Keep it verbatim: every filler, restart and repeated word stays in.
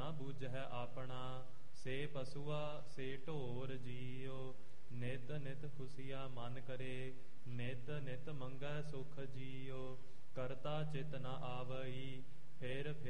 ਨਾ ਬੂਝੈ ਆਪਣਾ। ਸੇ ਪਸੂਆ ਸੇ ਢੋਰ ਜੀਓ, ਨਿਤ ਨਿਤ ਖੁਸ਼ੀਆ ਮਨ ਕਰੇ। ਨਿਤ ਨਿਤ ਮੰਗੈ ਸੁਖ ਜੀਓ, ਕਰਤਾ ਚਿਤ ਨ ਆਵਈ। ਫਿਰ ਫਿਰ